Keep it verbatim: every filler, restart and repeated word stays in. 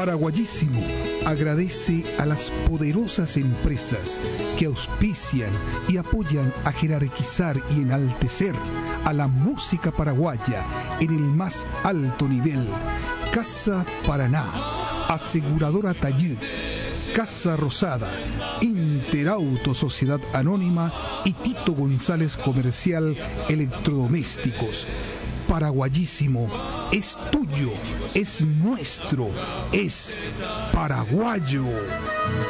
Paraguayísimo agradece a las poderosas empresas que auspician y apoyan a jerarquizar y enaltecer a la música paraguaya en el más alto nivel. Casa Paraná, Aseguradora Tallud, Casa Rosada, Interauto Sociedad Anónima y Tito González Comercial Electrodomésticos. Paraguayísimo es tuyo, es nuestro, es paraguayo.